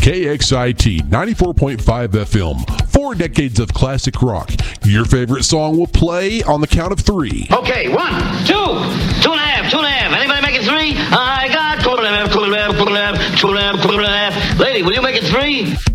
KXIT 94.5 FM. 4 decades of classic rock. Your favorite song will play on the count of 3. Okay, 1, 2, 2.5. Anybody make it 3? I got 2.5. Lady, will you make it 3?